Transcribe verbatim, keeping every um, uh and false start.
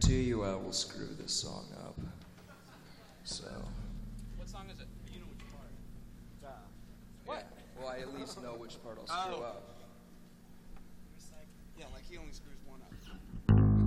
guarantee you I will screw this song up. So. What song is it? You know which part. Uh, what? Yeah. Well, I at least know which part I'll screw oh. up. Yeah, like he only screws one.